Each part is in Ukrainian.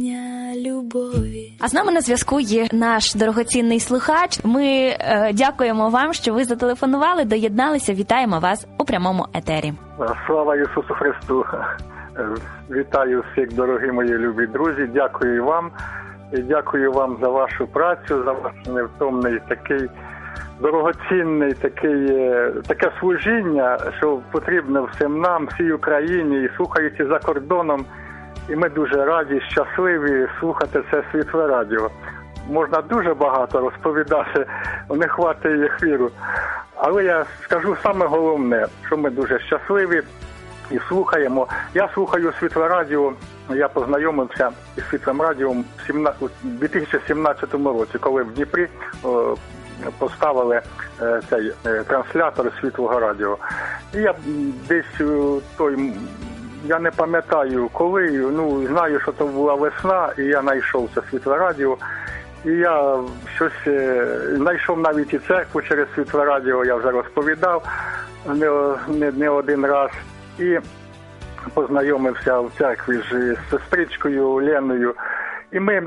Любові. А з нами на зв'язку є наш дорогоцінний слухач. Ми дякуємо вам, що ви зателефонували, доєдналися. Вітаємо вас у прямому етері. Слава Ісусу Христу! Вітаю всіх, дорогі мої любі друзі. Дякую вам. І дякую вам за вашу працю, за ваш невтомний такий дорогоцінний таке служіння, що потрібно всім нам, всій Україні, і слухаючи за кордоном. І ми дуже раді, щасливі слухати це світле радіо. Можна дуже багато розповідати, не хватить ефіру. Але я скажу саме головне, що ми дуже щасливі і слухаємо. Я слухаю світле радіо, я познайомився із світлим радіо у 2017 році, коли в Дніпрі поставили цей транслятор світлого радіо. І я десь я не пам'ятаю коли, знаю, що це була весна, і я знайшов це світле радіо. І я щось знайшов навіть і церкву через світле радіо, я вже розповідав не один раз. І познайомився в церкві з сестричкою Леною. І ми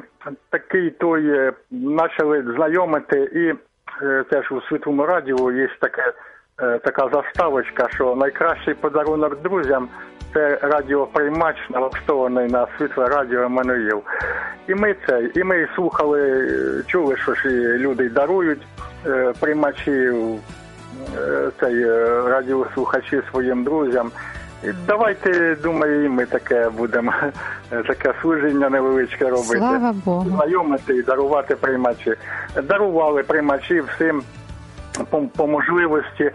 почали знайомити, і теж у світлому радіо є така заставочка, що найкращий подарунок друзям – це радіоприймач, налаштований на світле радіо Еммануїл. І ми слухали, чули, що ж люди дарують приймачі, радіослухачі своїм друзям. І давайте, думаю, і ми таке служіння невеличке робити. Слава Богу. Знайомити і дарувати приймачі. Дарували приймачі всім по можливості.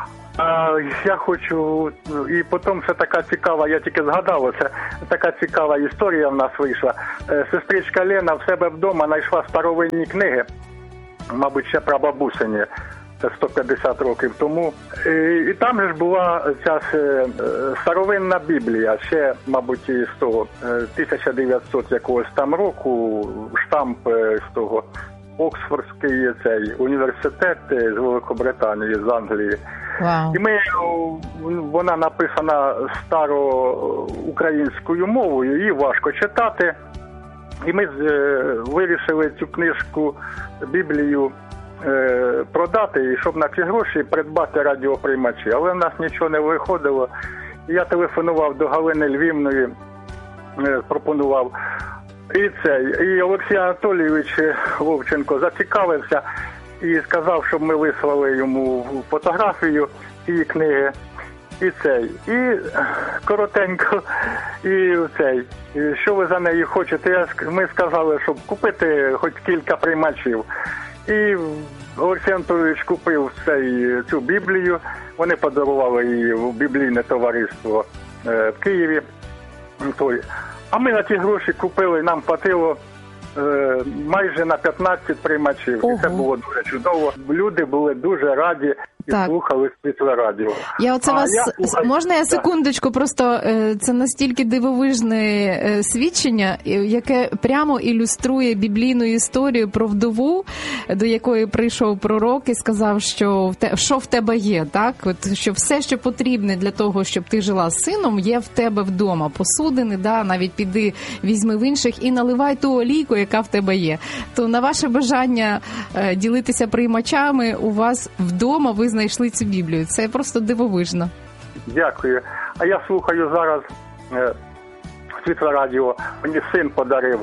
Я хочу, і потім ще така цікава, я тільки згадав, це така цікава історія в нас вийшла. Сестричка Лена в себе вдома знайшла старовинні книги, мабуть, ще прабабусині, це 150 років тому. І там же ж була ця старовинна Біблія, ще, мабуть, із того 1900 якогось там року, штамп з того, Оксфордський університет з Великобританії, з Англії. Wow. І вона написана староукраїнською мовою, її важко читати. І ми вирішили цю книжку, Біблію, продати, і щоб на ці гроші придбати радіоприймачі. Але в нас нічого не виходило. І я телефонував до Галини Львівної, пропонував. І Олексій Анатолійович Вовченко зацікавився і сказав, щоб ми вислали йому фотографію цієї книги. І коротенько, що ви за неї хочете? Ми сказали, щоб купити хоч кілька приймачів. І Олексій Анатолійович купив цю Біблію, вони подарували її в біблійне товариство в Києві. А ми на ті гроші купили, нам хватило майже на 15 приймачів. Ого. І це було дуже чудово. Люди були дуже раді і слухали світле радіо. Можна я секундочку, просто це настільки дивовижне свідчення, яке прямо ілюструє біблійну історію про вдову, до якої прийшов пророк і сказав, що в тебе є, так? От, що все, що потрібне для того, щоб ти жила з сином, є в тебе вдома. Посудини, навіть піди, візьми в інших і наливай ту олійку, яка в тебе є. То на ваше бажання ділитися приймачами, у вас вдома ви знайшли цю Біблію. Це просто дивовижно. Дякую. А я слухаю зараз світле радіо. Мені син подарив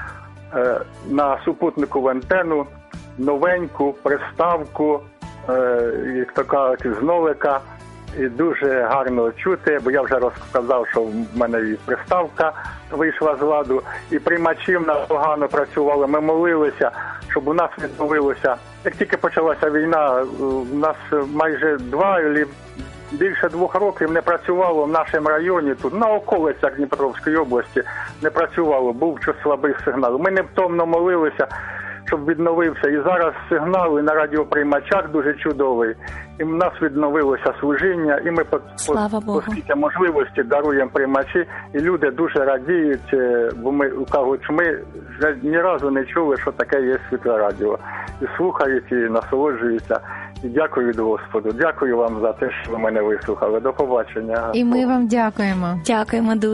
на супутникову антенну новеньку приставку, як то кажуть, з нолика. І дуже гарно чути, бо я вже розказав, що в мене і приставка вийшла з ладу, і приймачі в нас погано працювали. Ми молилися, щоб у нас відновилося. Як тільки почалася війна, у нас майже більше 2 років не працювало в нашому районі, тут на околицях Дніпровської області не працювало, був щось слабий сигнал. Ми невтомно молилися, щоб відновився. І зараз сигнал на радіоприймачах дуже чудовий. І в нас відновилося служіння, і ми по скільки можливості даруємо приймачі, і люди дуже радіють, бо ми вже ні разу не чули, що таке є світле радіо. І слухають, і насолоджуються. І дякую Господу. Дякую вам за те, що ви мене вислухали. До побачення. І ми вам дякуємо. Дякуємо дуже.